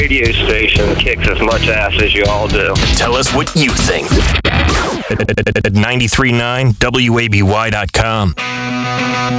radio station kicks as much ass as you all do. Tell us what you think at 93.9WABY.com.